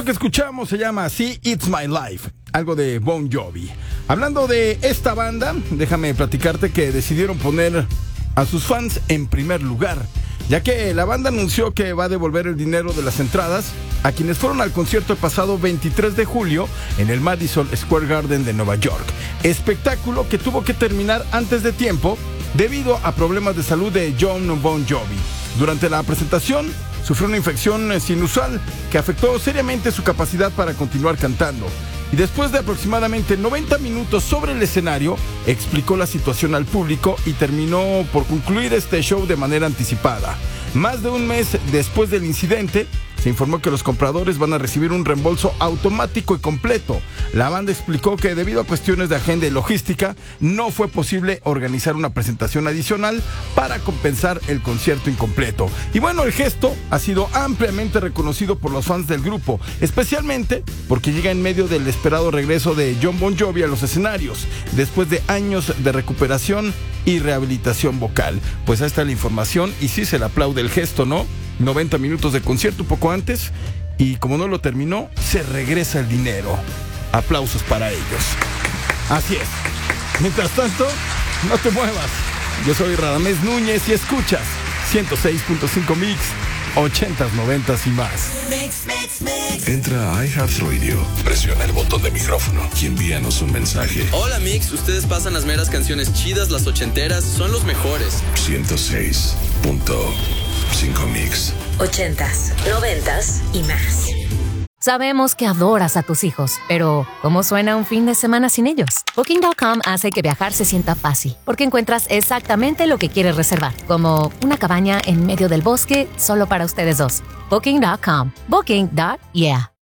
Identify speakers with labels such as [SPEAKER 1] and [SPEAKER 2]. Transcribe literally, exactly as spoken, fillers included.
[SPEAKER 1] que escuchamos se llama See It's My Life, algo de Bon Jovi. Hablando de esta banda, déjame platicarte que decidieron poner a sus fans en primer lugar, ya que la banda anunció que va a devolver el dinero de las entradas a quienes fueron al concierto el pasado veintitrés de julio en el Madison Square Garden de Nueva York. Espectáculo que tuvo que terminar antes de tiempo debido a problemas de salud de Jon Bon Jovi. Durante la presentación sufrió una infección sinusal que afectó seriamente su capacidad para continuar cantando. Y después de aproximadamente noventa minutos sobre el escenario, explicó la situación al público y terminó por concluir este show de manera anticipada. Más de un mes después del incidente, se informó que los compradores van a recibir un reembolso automático y completo. La banda explicó que debido a cuestiones de agenda y logística, no fue posible organizar una presentación adicional para compensar el concierto incompleto. Y bueno, el gesto ha sido ampliamente reconocido por los fans del grupo, especialmente porque llega en medio del esperado regreso de Jon Bon Jovi a los escenarios, después de años de recuperación y rehabilitación vocal. Pues ahí está la información y sí se le aplaude el gesto, ¿no? noventa minutos de concierto un poco antes y como no lo terminó, se regresa el dinero. Aplausos para ellos. Así es. Mientras tanto, no te muevas. Yo soy Radamés Núñez y escuchas ciento seis punto cinco Mix, ochentas, noventas y más.
[SPEAKER 2] Mix, mix, mix. Entra a iHeartRadio, presiona el botón de micrófono y envíanos un mensaje.
[SPEAKER 3] Hola Mix, ustedes pasan las meras canciones chidas, las ochenteras, son los mejores.
[SPEAKER 2] ciento seis punto cinco Mix.
[SPEAKER 4] Ochentas, noventas y más.
[SPEAKER 5] Sabemos que adoras a tus hijos, pero ¿cómo suena un fin de semana sin ellos? Booking punto com hace que viajar se sienta fácil, porque encuentras exactamente lo que quieres reservar, como una cabaña en medio del bosque solo para ustedes dos. Booking punto com. Booking. Yeah.